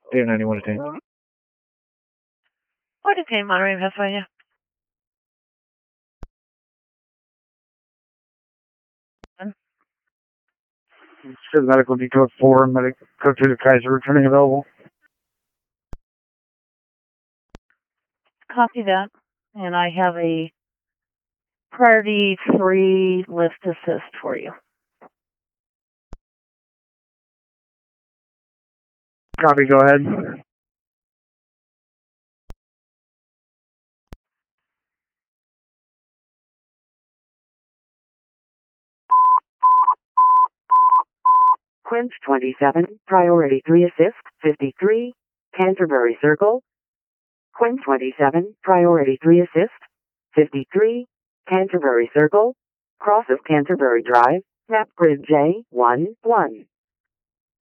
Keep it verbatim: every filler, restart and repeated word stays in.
Dave ninety-one to ten. What is name, Monterey, Pennsylvania? It says medical decode four, medic code two to Kaiser, returning available. Copy that. And I have a priority three lift assist for you. Copy, go ahead. Quince twenty-seven, priority three assist, fifty-three, Canterbury Circle. Quince twenty-seven, priority three assist, fifty-three, Canterbury Circle, cross of Canterbury Drive, map grid J one one.